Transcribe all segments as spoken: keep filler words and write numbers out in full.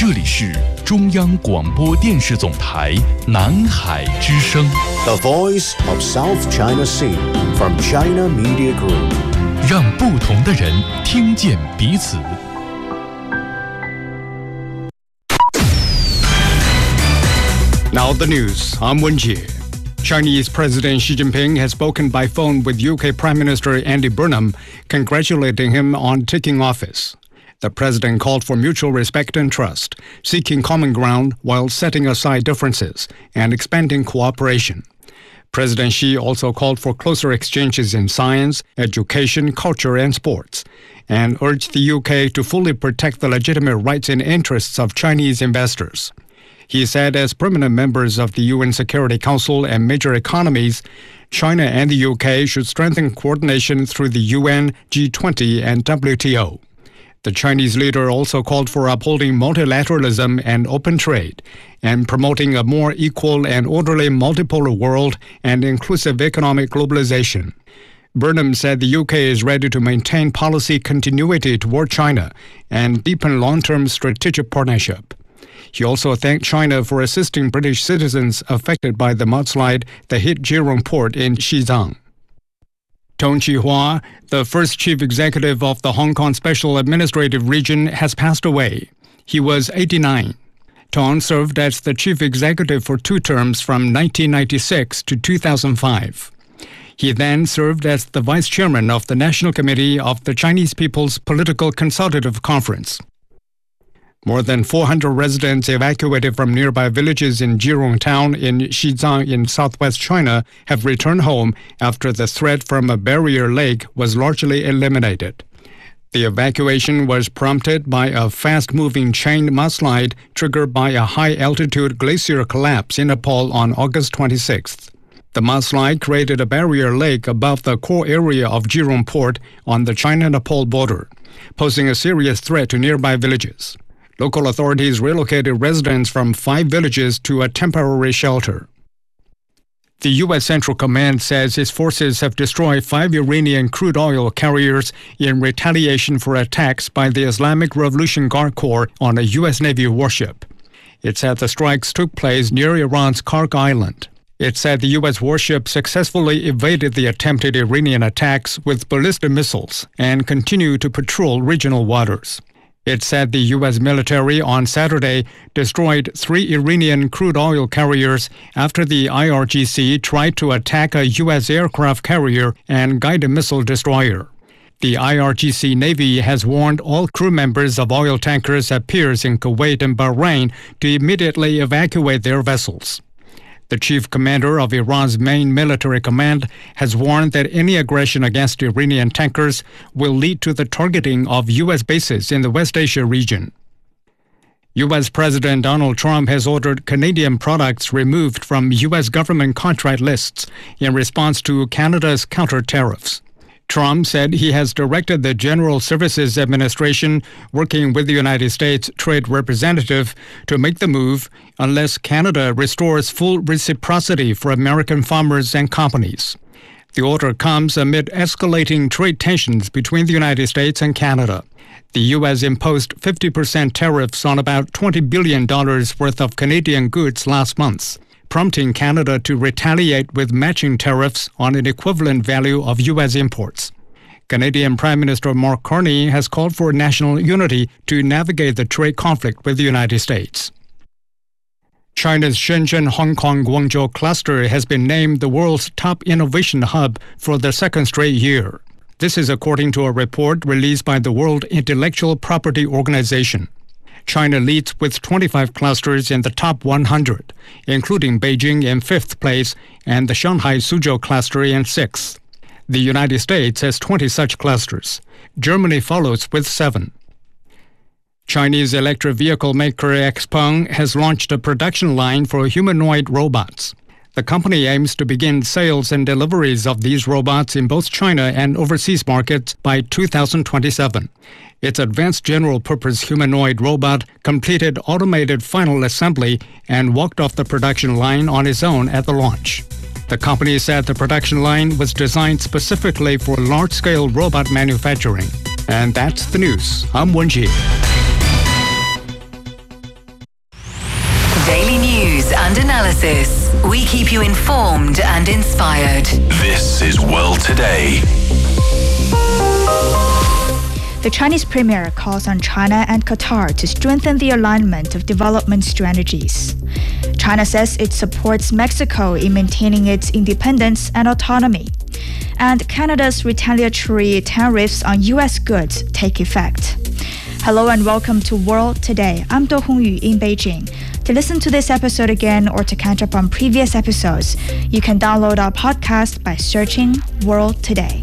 这里是中央广播电视总台南海之声 The Voice of South China Sea from China Media Group， 让不同的人听见彼此。 Now the news. I'm Wenjie. Chinese President Xi Jinping has spoken by phone with U K Prime Minister Andy Burnham, congratulating him on taking office. The president called for mutual respect and trust, seeking common ground while setting aside differences and expanding cooperation. President Xi also called for closer exchanges in science, education, culture, and sports, and urged the U K to fully protect the legitimate rights and interests of Chinese investors. He said as permanent members of the U N Security Council and major economies, China and the U K should strengthen coordination through the U N, G twenty, and W T O. The Chinese leader also called for upholding multilateralism and open trade, and promoting a more equal and orderly multipolar world and inclusive economic globalization. Burnham said the U K is ready to maintain policy continuity toward China and deepen long-term strategic partnership. He also thanked China for assisting British citizens affected by the mudslide that hit Zhirong Port in Xizang. Tong Chihua, the first chief executive of the Hong Kong Special Administrative Region, has passed away. He was eighty-nine. Tong served as the chief executive for two terms from nineteen ninety-six to two thousand five. He then served as the vice chairman of the National Committee of the Chinese People's Political Consultative Conference. More than four hundred residents evacuated from nearby villages in Zhirong Town in Xizang in southwest China have returned home after the threat from a barrier lake was largely eliminated. The evacuation was prompted by a fast-moving chain mudslide triggered by a high-altitude glacier collapse in Nepal on August twenty-sixth. The mudslide created a barrier lake above the core area of Zhirong Port on the China-Nepal border, posing a serious threat to nearby villages. Local authorities relocated residents from five villages to a temporary shelter. The U S Central Command says its forces have destroyed five Iranian crude oil carriers in retaliation for attacks by the Islamic Revolution Guard Corps on a U S Navy warship. It said the strikes took place near Iran's Karg Island. It said the U S warship successfully evaded the attempted Iranian attacks with ballistic missiles and continued to patrol regional waters. It said the U S military on Saturday destroyed three Iranian crude oil carriers after the I R G C tried to attack a U S aircraft carrier and guided missile destroyer. The I R G C Navy has warned all crew members of oil tankers at piers in Kuwait and Bahrain to immediately evacuate their vessels. The chief commander of Iran's main military command has warned that any aggression against Iranian tankers will lead to the targeting of U S bases in the West Asia region. U S President Donald Trump has ordered Canadian products removed from U S government contract lists in response to Canada's counter tariffs. Trump said he has directed the General Services Administration, working with the United States Trade Representative, to make the move unless Canada restores full reciprocity for American farmers and companies. The order comes amid escalating trade tensions between the United States and Canada. The U S imposed fifty percent tariffs on about twenty billion dollars worth of Canadian goods last month, prompting Canada to retaliate with matching tariffs on an equivalent value of U S imports. Canadian Prime Minister Mark Carney has called for national unity to navigate the trade conflict with the United States. China's Shenzhen-Hong Kong-Guangzhou cluster has been named the world's top innovation hub for the second straight year. This is according to a report released by the World Intellectual Property Organization. China leads with twenty-five clusters in the top one hundred, including Beijing in fifth place and the Shanghai Suzhou cluster in sixth. The United States has twenty such clusters. Germany follows with seven. Chinese electric vehicle maker XPeng has launched a production line for humanoid robots. The company aims to begin sales and deliveries of these robots in both China and overseas markets by two thousand twenty-seven. Its advanced general-purpose humanoid robot completed automated final assembly and walked off the production line on its own at the launch. The company said the production line was designed specifically for large-scale robot manufacturing. And that's the news. I'm Wenjie. and analysis. We keep you informed and inspired. This is World Today. The Chinese premier calls on China and Qatar to strengthen the alignment of development strategies. China says it supports Mexico in maintaining its independence and autonomy. And Canada's retaliatory tariffs on U S goods take effect. Hello and welcome to World Today. I'm Do Hongyu in Beijing. To listen to this episode again or to catch up on previous episodes, you can download our podcast by searching World Today.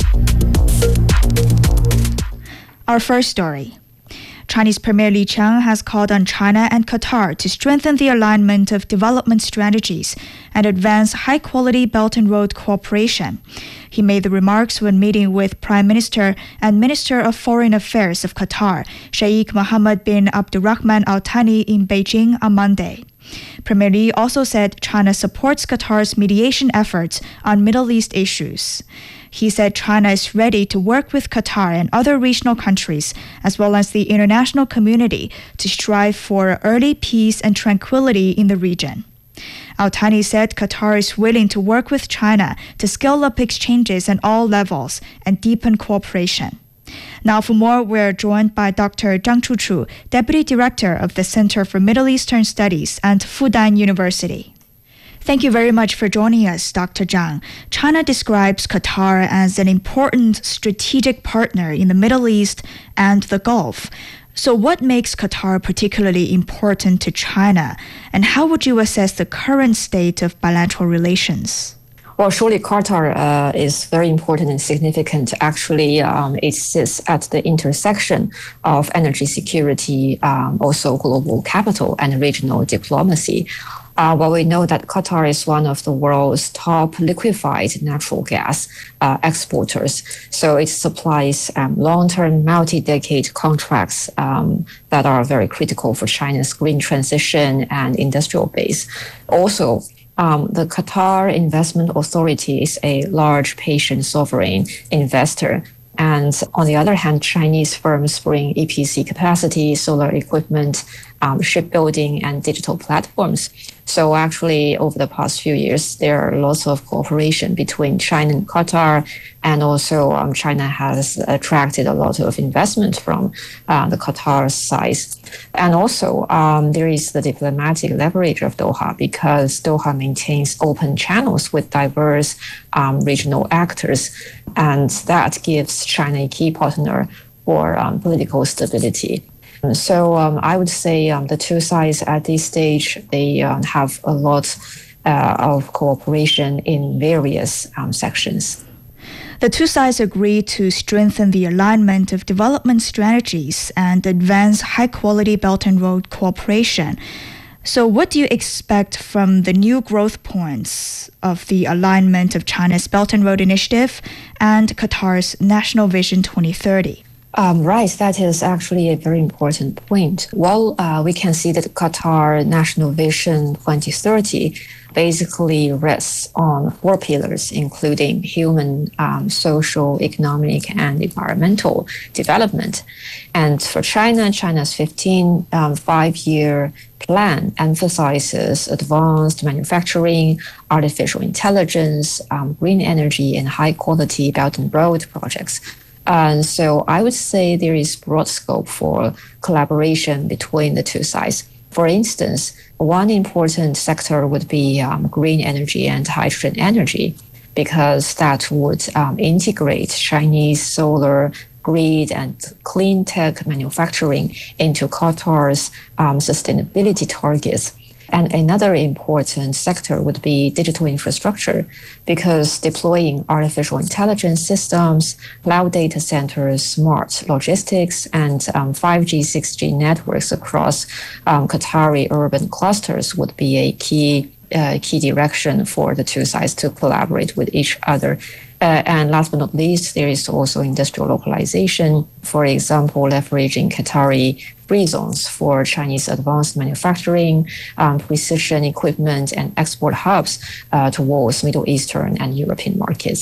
Our first story. Chinese Premier Li Qiang has called on China and Qatar to strengthen the alignment of development strategies and advance high-quality Belt and Road cooperation. He made the remarks when meeting with Prime Minister and Minister of Foreign Affairs of Qatar, Sheikh Mohammed bin Abdulrahman Al Thani in Beijing on Monday. Premier Li also said China supports Qatar's mediation efforts on Middle East issues. He said China is ready to work with Qatar and other regional countries, as well as the international community, to strive for early peace and tranquility in the region. Al Thani said Qatar is willing to work with China to scale up exchanges at all levels and deepen cooperation. Now for more, we're joined by Doctor Zhang Chuchu, Deputy Director of the Center for Middle Eastern Studies at Fudan University. Thank you very much for joining us, Doctor Zhang. China describes Qatar as an important strategic partner in the Middle East and the Gulf. So what makes Qatar particularly important to China, and how would you assess the current state of bilateral relations? Well, surely Qatar uh, is very important and significant. Actually, um, it sits at the intersection of energy security, um, also global capital and regional diplomacy. Uh, well, we know that Qatar is one of the world's top liquefied natural gas uh, exporters. So it supplies um, long-term, multi-decade contracts um, that are very critical for China's green transition and industrial base. Also, Um, the Qatar Investment Authority is a large, patient, sovereign investor. And on the other hand, Chinese firms bring E P C capacity, solar equipment, um, shipbuilding, and digital platforms. So actually, over the past few years, there are lots of cooperation between China and Qatar, and also um, China has attracted a lot of investment from uh, the Qatar side. And also, um, there is the diplomatic leverage of Doha, because Doha maintains open channels with diverse um, regional actors, and that gives China a key partner for um, political stability. So um, I would say um, the two sides at this stage, they uh, have a lot uh, of cooperation in various um, sections. The two sides agree to strengthen the alignment of development strategies and advance high-quality Belt and Road cooperation. So what do you expect from the new growth points of the alignment of China's Belt and Road Initiative and Qatar's National Vision twenty thirty? Um, right, that is actually a very important point. Well, uh, we can see that Qatar National Vision twenty thirty basically rests on four pillars, including human, um, social, economic, and environmental development. And for China, China's fifteen um, five-year plan emphasizes advanced manufacturing, artificial intelligence, um, green energy, and high-quality Belt and Road projects. And so I would say there is broad scope for collaboration between the two sides. For instance, one important sector would be um, green energy and hydrogen energy, because that would um, integrate Chinese solar, grid, and clean tech manufacturing into Qatar's um, sustainability targets. And another important sector would be digital infrastructure, because deploying artificial intelligence systems, cloud data centers, smart logistics, and um, five G, six G networks across um, Qatari urban clusters would be a key uh, key direction for the two sides to collaborate with each other. Uh, and last but not least, there is also industrial localization, for example, leveraging Qatari free zones for Chinese advanced manufacturing, um, precision equipment, and export hubs uh, towards Middle Eastern and European markets.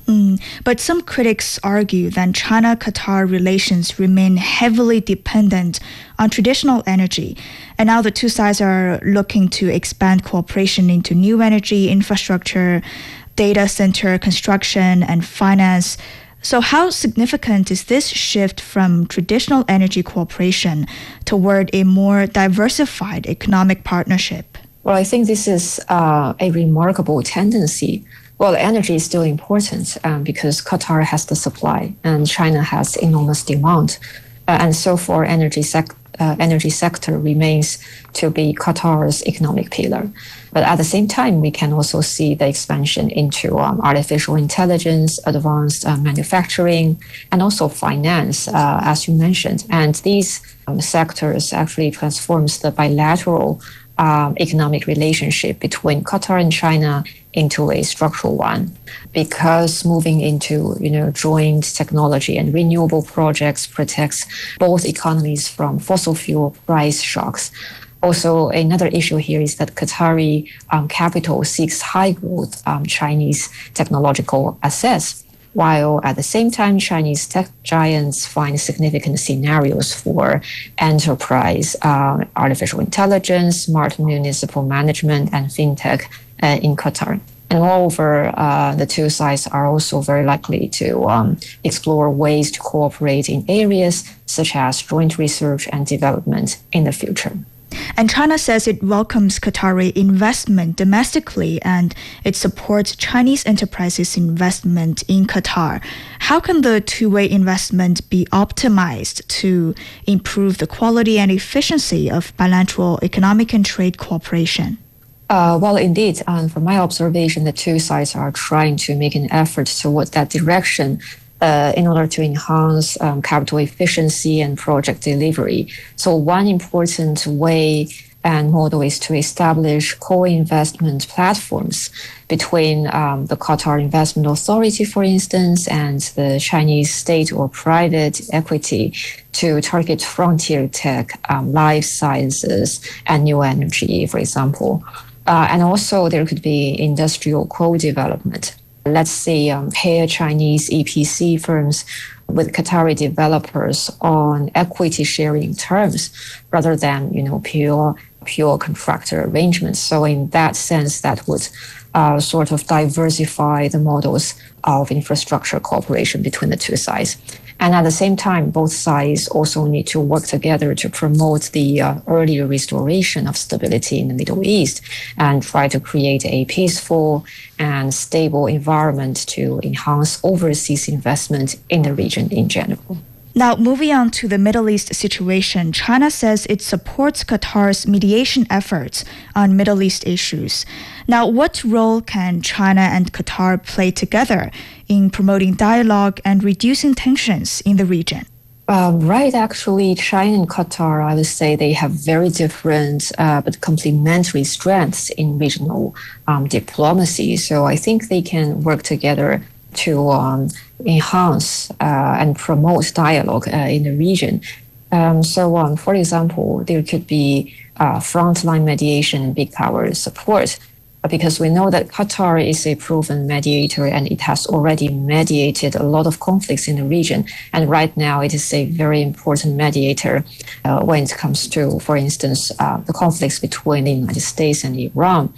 Mm, but some critics argue that China-Qatar relations remain heavily dependent on traditional energy, and now the two sides are looking to expand cooperation into new energy infrastructure, data center construction, and finance. So how significant is this shift from traditional energy cooperation toward a more diversified economic partnership? Well, I think this is uh, a remarkable tendency. Well, energy is still important um, because Qatar has the supply and China has enormous demand. Uh, and so for energy, sec- uh, energy sector remains to be Qatar's economic pillar. But at the same time, we can also see the expansion into um, artificial intelligence, advanced uh, manufacturing, and also finance, uh, as you mentioned. And these um, sectors actually transforms the bilateral um, economic relationship between Qatar and China into a structural one, because moving into you know joint technology and renewable projects protects both economies from fossil fuel price shocks. Also, another issue here is that Qatari um, capital seeks high growth um, Chinese technological assets, while at the same time, Chinese tech giants find significant scenarios for enterprise, uh, artificial intelligence, smart municipal management, and fintech uh, in Qatar. And moreover, uh, the two sides are also very likely to um, explore ways to cooperate in areas such as joint research and development in the future. And China says it welcomes Qatari investment domestically and it supports Chinese enterprises' investment in Qatar. How can the two-way investment be optimized to improve the quality and efficiency of bilateral economic and trade cooperation? Uh, well, indeed, um, from my observation, the two sides are trying to make an effort towards that direction uh, in order to enhance um, capital efficiency and project delivery. So one important way and model is to establish co-investment platforms between um, the Qatar Investment Authority, for instance, and the Chinese state or private equity to target frontier tech, um, life sciences, and new energy, for example. Uh, and also there could be industrial co-development. Let's say um, pair Chinese E P C firms with Qatari developers on equity sharing terms rather than, you know, pure pure contractor arrangements. So in that sense, that would uh, sort of diversify the models of infrastructure cooperation between the two sides. And at the same time, both sides also need to work together to promote the uh, earlier restoration of stability in the Middle East and try to create a peaceful and stable environment to enhance overseas investment in the region in general. Now, moving on to the Middle East situation, China says it supports Qatar's mediation efforts on Middle East issues. Now, what role can China and Qatar play together in promoting dialogue and reducing tensions in the region? Um, right, actually, China and Qatar, I would say they have very different uh, but complementary strengths in regional um, diplomacy. So I think they can work together to um, enhance uh, and promote dialogue uh, in the region. Um, so, um, for example, there could be uh, frontline mediation and big power support, because we know that Qatar is a proven mediator and it has already mediated a lot of conflicts in the region. And right now it is a very important mediator uh, when it comes to, for instance, uh, the conflicts between the United States and Iran.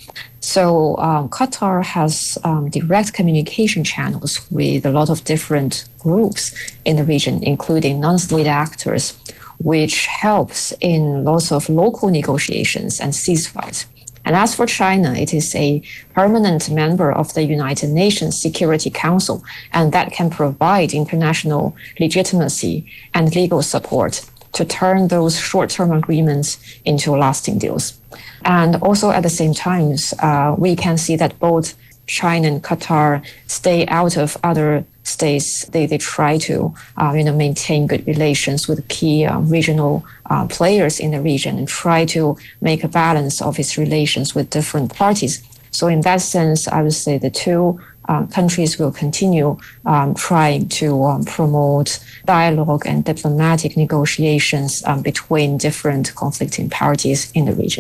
So um, Qatar has um, direct communication channels with a lot of different groups in the region, including non-state actors, which helps in lots of local negotiations and ceasefires. And as for China, it is a permanent member of the United Nations Security Council, and that can provide international legitimacy and legal support to turn those short-term agreements into lasting deals. And also at the same time, uh, we can see that both China and Qatar stay out of other states. They, they try to uh, you know, maintain good relations with key uh, regional uh, players in the region and try to make a balance of its relations with different parties. So in that sense, I would say the two uh, countries will continue um, trying to um, promote dialogue and diplomatic negotiations um, between different conflicting parties in the region.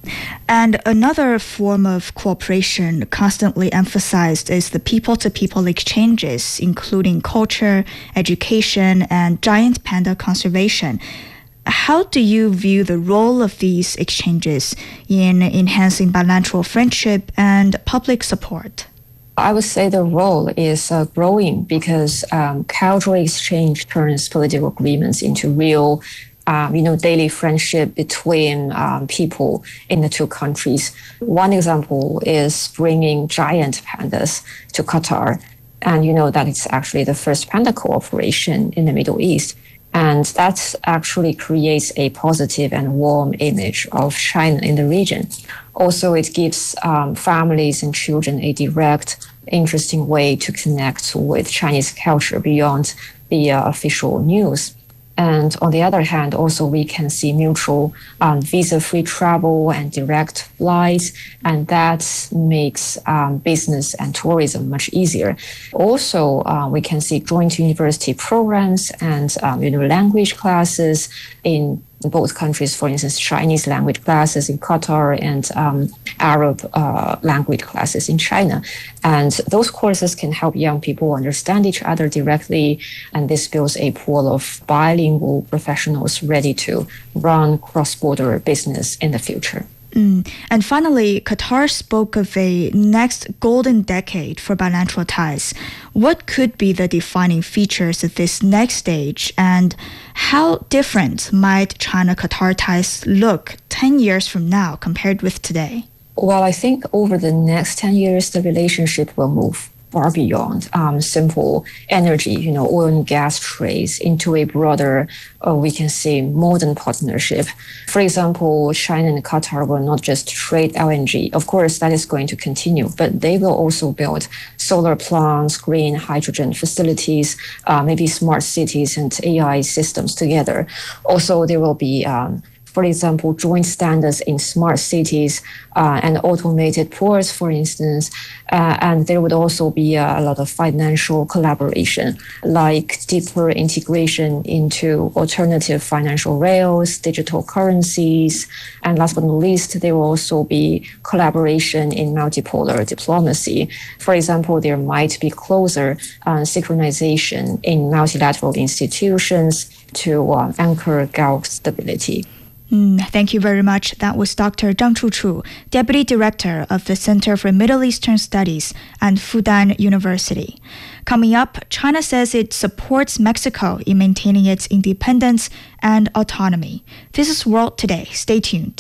And another form of cooperation constantly emphasized is the people-to-people exchanges, including culture, education, and giant panda conservation. How do you view the role of these exchanges in enhancing bilateral friendship and public support? I would say the role is uh, growing because um, cultural exchange turns political agreements into real Um, you know, daily friendship between um, people in the two countries. One example is bringing giant pandas to Qatar. And you know that it's actually the first panda cooperation in the Middle East. And that actually creates a positive and warm image of China in the region. Also, it gives um, families and children a direct, interesting way to connect with Chinese culture beyond the uh, official news. And on the other hand, also we can see mutual um, visa-free travel and direct flights, and that makes um, business and tourism much easier. Also, uh, we can see joint university programs and um, you know language classes in both countries. For instance, Chinese language classes in Qatar and um, Arab uh, language classes in China. And those courses can help young people understand each other directly, and this builds a pool of bilingual professionals ready to run cross-border business in the future. Mm. And finally, Qatar spoke of a next golden decade for bilateral ties. What could be the defining features of this next stage, and how different might China-Qatar ties look ten years from now compared with today? Well, I think over the next ten years, the relationship will move far beyond um, simple energy, you know, oil and gas trades into a broader, uh, we can say, modern partnership. For example, China and Qatar will not just trade L N G. Of course, that is going to continue, but they will also build solar plants, green hydrogen facilities, uh, maybe smart cities and A I systems together. Also, there will be um, for example, joint standards in smart cities uh, and automated ports, for instance. Uh, and there would also be uh, a lot of financial collaboration, like deeper integration into alternative financial rails, digital currencies. And last but not least, there will also be collaboration in multipolar diplomacy. For example, there might be closer uh, synchronization in multilateral institutions to uh, anchor Gulf stability. Mm, thank you very much. That was Doctor Zhang Chuchu, Deputy Director of the Center for Middle Eastern Studies at Fudan University. Coming up, China says it supports Mexico in maintaining its independence and autonomy. This is World Today. Stay tuned.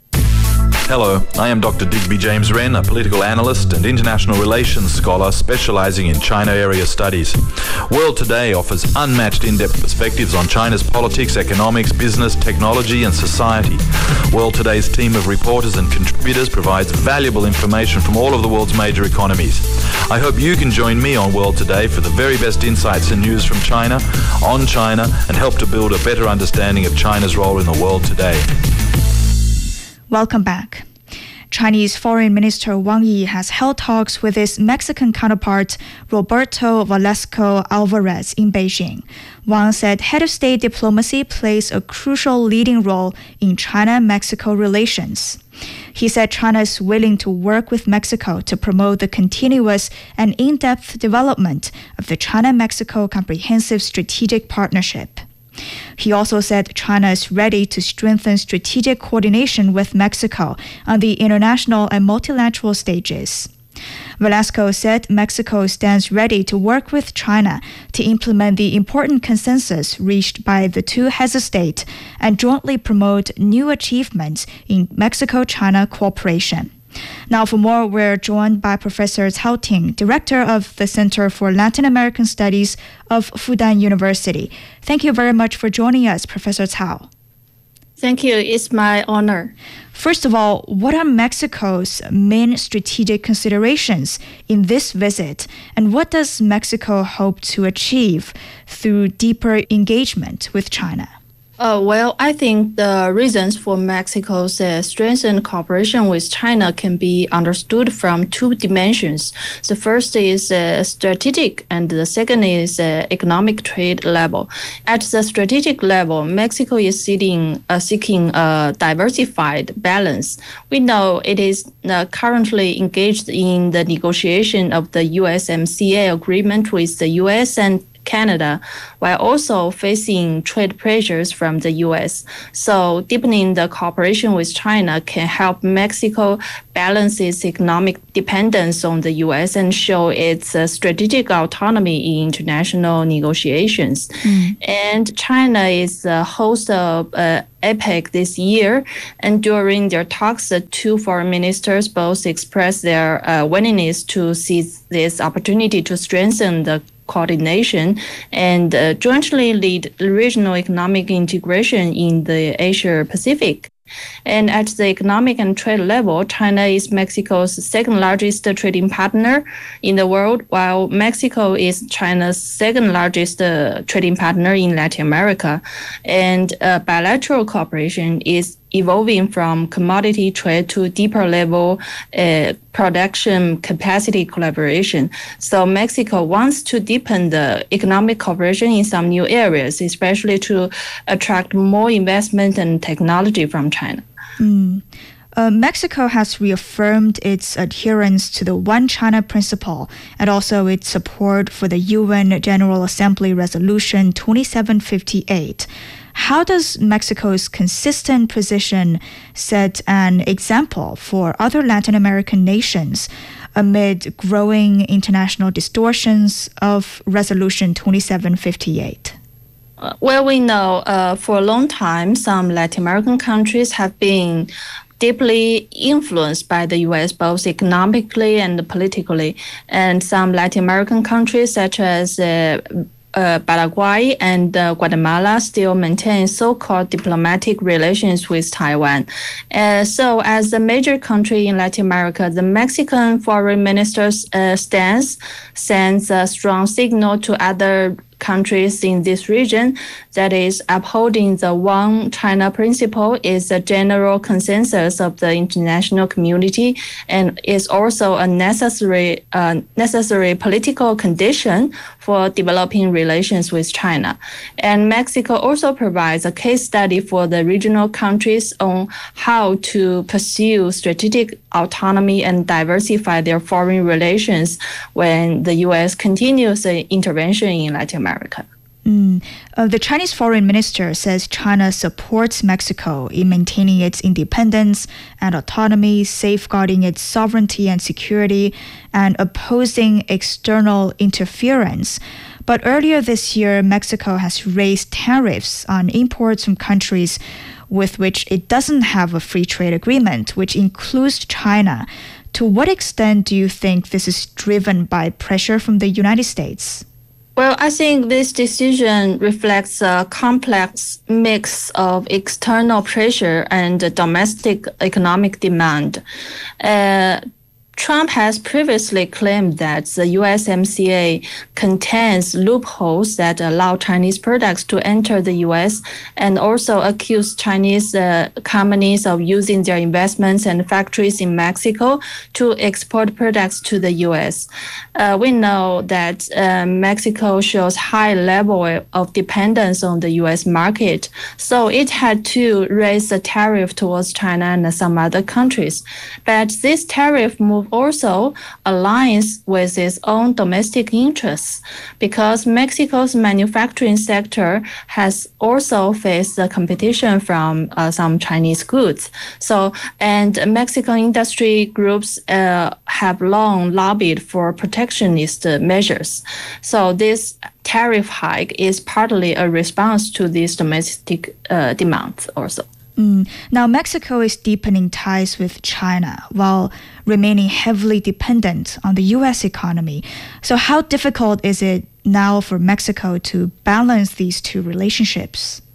Hello, I am Doctor Digby James Wren, a political analyst and international relations scholar specializing in China area studies. World Today offers unmatched in-depth perspectives on China's politics, economics, business, technology and society. World Today's team of reporters and contributors provides valuable information from all of the world's major economies. I hope you can join me on World Today for the very best insights and news from China, on China, and help to build a better understanding of China's role in the world today. Welcome back. Chinese Foreign Minister Wang Yi has held talks with his Mexican counterpart Roberto Velasco Alvarez in Beijing. Wang said head of state diplomacy plays a crucial leading role in China-Mexico relations. He said China is willing to work with Mexico to promote the continuous and in-depth development of the China-Mexico Comprehensive Strategic Partnership. He also said China is ready to strengthen strategic coordination with Mexico on the international and multilateral stages. Velasco said Mexico stands ready to work with China to implement the important consensus reached by the two heads of state and jointly promote new achievements in Mexico-China cooperation. Now, for more, we're joined by Professor Cao Ting, Director of the Center for Latin American Studies of Fudan University. Thank you very much for joining us, Professor Cao. Thank you. It's my honor. First of all, what are Mexico's main strategic considerations in this visit, and what does Mexico hope to achieve through deeper engagement with China? Uh, well, I think the reasons for Mexico's uh, strengthened cooperation with China can be understood from two dimensions. The first is uh, strategic, and the second is uh, economic trade level. At the strategic level, Mexico is seeking, uh, seeking a diversified balance. We know it is uh, currently engaged in the negotiation of the U S M C A agreement with the U S and Canada, while also facing trade pressures from the U S. So deepening the cooperation with China can help Mexico balance its economic dependence on the U S and show its uh, strategic autonomy in international negotiations. Mm. And China is the host of uh, APEC this year, and during their talks, the two foreign ministers both expressed their uh, willingness to seize this opportunity to strengthen the coordination and uh, jointly lead regional economic integration in the Asia Pacific. And at the economic and trade level, China is Mexico's second largest trading partner in the world, while Mexico is China's second largest uh, trading partner in Latin America. And uh, bilateral cooperation is evolving from commodity trade to deeper level uh, production capacity collaboration. So Mexico wants to deepen the economic cooperation in some new areas, especially to attract more investment and technology from China. Mm. Uh, Mexico has reaffirmed its adherence to the One China principle and also its support for the U N General Assembly Resolution twenty-seven fifty-eight. How does Mexico's consistent position set an example for other Latin American nations amid growing international distortions of Resolution twenty-seven fifty-eight? Uh, well, we know uh, for a long time, some Latin American countries have been deeply influenced by the U S, both economically and politically. And some Latin American countries, such as uh, Uh, Paraguay and uh, Guatemala, still maintain so-called diplomatic relations with Taiwan. Uh, so as a major country in Latin America, the Mexican foreign minister's uh, stance sends a strong signal to other countries in this region that is upholding the One China principle is a general consensus of the international community and is also a necessary uh, necessary political condition for developing relations with China. And Mexico also provides a case study for the regional countries on how to pursue strategic autonomy and diversify their foreign relations when the U S continues the intervention in Latin America. Mm. Uh, the Chinese foreign minister says China supports Mexico in maintaining its independence and autonomy, safeguarding its sovereignty and security, and opposing external interference. But earlier this year, Mexico has raised tariffs on imports from countries with which it doesn't have a free trade agreement, which includes China. To what extent do you think this is driven by pressure from the United States? Well, I think this decision reflects a complex mix of external pressure and domestic economic demand. Uh, Trump has previously claimed that the U S M C A contains loopholes that allow Chinese products to enter the U S and also accused Chinese uh, companies of using their investments and factories in Mexico to export products to the U S. Uh, we know that uh, Mexico shows high level of dependence on the U S market, so it had to raise the tariff towards China and some other countries. But this tariff move also aligns with its own domestic interests because Mexico's manufacturing sector has also faced the competition from uh, some Chinese goods. So, and Mexican industry groups uh, have long lobbied for protectionist measures. So this tariff hike is partly a response to these domestic uh, demands also. Mm. Now, Mexico is deepening ties with China while remaining heavily dependent on the U S economy. So how difficult is it now for Mexico to balance these two relationships?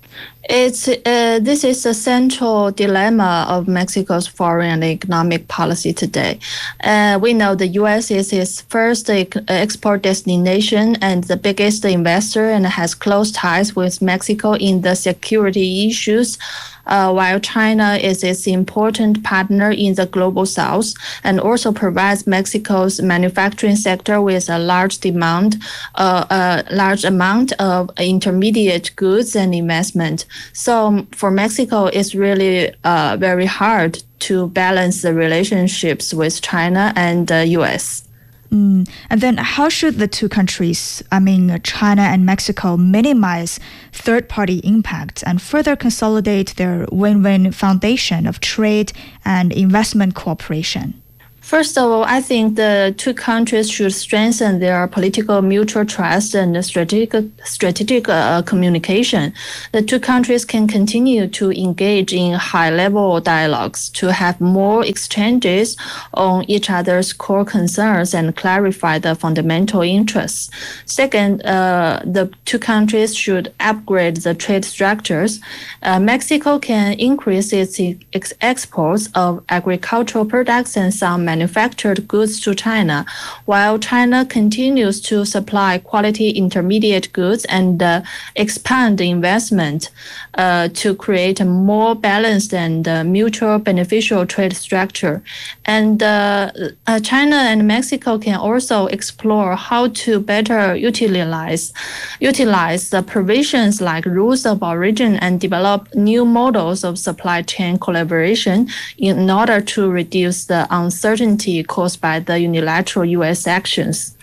It's uh, this is a central dilemma of Mexico's foreign and economic policy today. Uh, we know the U S is its first export destination and the biggest investor, and has close ties with Mexico in the security issues. Uh, while China is its important partner in the global south and also provides Mexico's manufacturing sector with a large demand, uh, a large amount of intermediate goods and investment. So for Mexico, it's really uh, very hard to balance the relationships with China and the U S. Mm. And then how should the two countries, I mean China and Mexico, minimize third-party impact and further consolidate their win-win foundation of trade and investment cooperation? First of all, I think the two countries should strengthen their political mutual trust and strategic strategic uh, communication. The two countries can continue to engage in high-level dialogues to have more exchanges on each other's core concerns and clarify the fundamental interests. Second, uh, the two countries should upgrade the trade structures. Uh, Mexico can increase its ex- exports of agricultural products and some manufactured goods to China, while China continues to supply quality intermediate goods and uh, expand investment uh, to create a more balanced and uh, mutual beneficial trade structure. And uh, uh, China and Mexico can also explore how to better utilize utilize the provisions like rules of origin and develop new models of supply chain collaboration in order to reduce the uncertainty caused by the unilateral U S actions.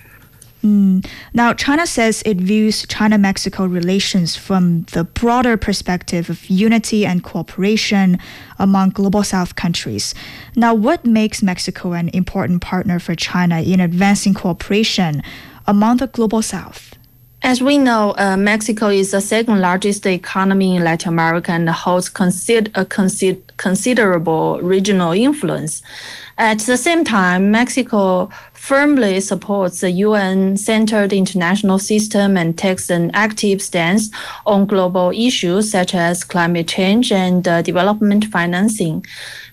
Mm. Now, China says it views China-Mexico relations from the broader perspective of unity and cooperation among Global South countries. Now, what makes Mexico an important partner for China in advancing cooperation among the Global South? As we know, uh, Mexico is the second largest economy in Latin America and holds consider- a consider- considerable regional influence. At the same time, Mexico firmly supports the U N-centered international system and takes an active stance on global issues such as climate change and uh, development financing.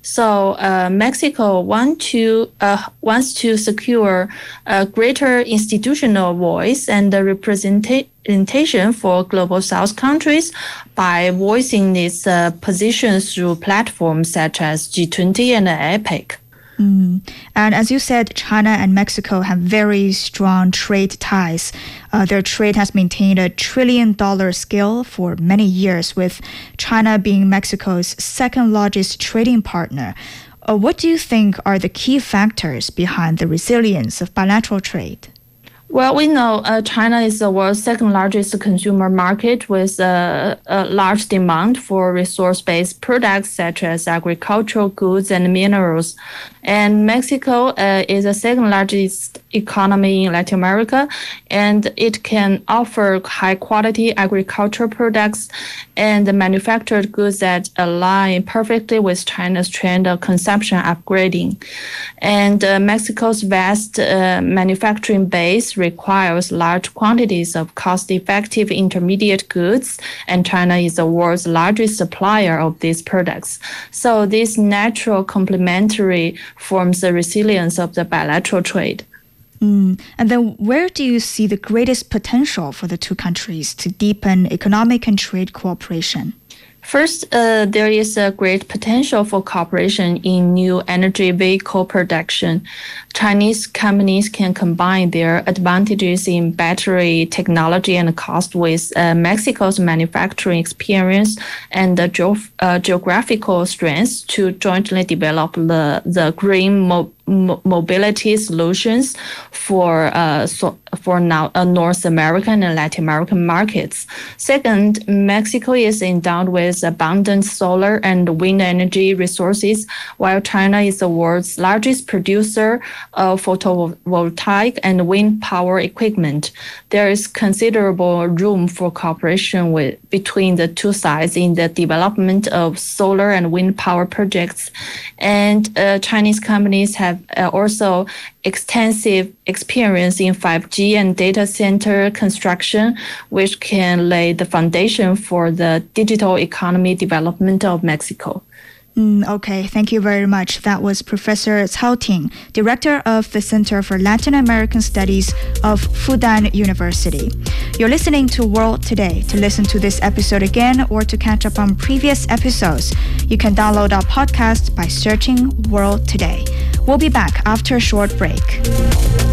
So uh, Mexico want to, uh, wants to secure a greater institutional voice and a representation for Global South countries by voicing its uh, positions through platforms such as G twenty and APEC. Mm. And as you said, China and Mexico have very strong trade ties. Uh, their trade has maintained a trillion dollar scale for many years, with China being Mexico's second largest trading partner. Uh, what do you think are the key factors behind the resilience of bilateral trade? Well, we know uh, China is the world's second largest consumer market with uh, a large demand for resource-based products such as agricultural goods and minerals. And Mexico uh, is the second largest economy in Latin America, and it can offer high-quality agricultural products and manufactured goods that align perfectly with China's trend of consumption upgrading. And uh, Mexico's vast uh, manufacturing base requires large quantities of cost-effective intermediate goods, and China is the world's largest supplier of these products. So this natural complementary forms the resilience of the bilateral trade. Mm. And then where do you see the greatest potential for the two countries to deepen economic and trade cooperation? First, uh, there is a great potential for cooperation in new energy vehicle production. Chinese companies can combine their advantages in battery technology and cost with uh, Mexico's manufacturing experience and the geof- uh, geographical strengths to jointly develop the, the green mo- mo- mobility solutions for uh, so, for now uh, North American and Latin American markets. Second, Mexico is endowed with abundant solar and wind energy resources, while China is the world's largest producer of photovoltaic and wind power equipment. There is considerable room for cooperation with, between the two sides in the development of solar and wind power projects. And uh, Chinese companies have have uh, also extensive experience in five G and data center construction, which can lay the foundation for the digital economy development of Mexico. Mm, okay, thank you very much. That was Professor Cao Ting, Director of the Center for Latin American Studies of Fudan University. You're listening to World Today. To listen to this episode again or to catch up on previous episodes, you can download our podcast by searching World Today. We'll be back after a short break.